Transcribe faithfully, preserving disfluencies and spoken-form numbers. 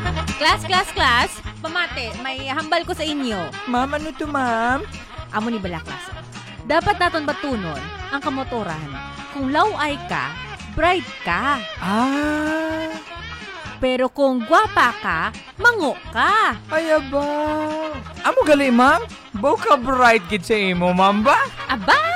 Class, class, class. Pamate, may hambal ko sa inyo. Ma'am, ano to, ma'am? Amo ni bala class. Dapat naton batunon ang kamotoran. Kung laway ka, bride ka. Ah, Pero kung gwapa ka, mango ka. ay aba. Amo gali, ma'am? Boka bright kid sa imo, ma'am ba? Aba!